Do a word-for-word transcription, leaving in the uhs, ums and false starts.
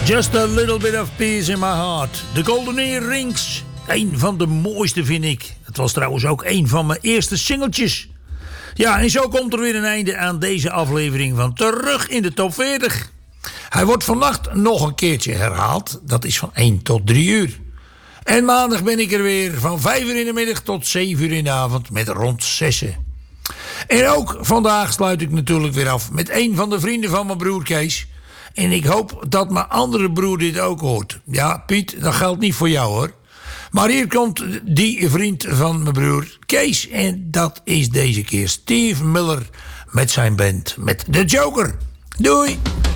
Just a little bit of peace in my heart. De Golden Earrings. Een van de mooiste vind ik. Het was trouwens ook een van mijn eerste singeltjes. Ja, en zo komt er weer een einde aan deze aflevering van Terug in de Top veertig. Hij wordt vannacht nog een keertje herhaald. Dat is van één tot drie uur. En maandag ben ik er weer van vijf uur in de middag tot zeven uur in de avond met rond zessen. En ook vandaag sluit ik natuurlijk weer af met een van de vrienden van mijn broer Kees. En ik hoop dat mijn andere broer dit ook hoort. Ja, Piet, dat geldt niet voor jou hoor. Maar hier komt die vriend van mijn broer Kees. En dat is deze keer Steve Miller met zijn band, met The Joker. Doei!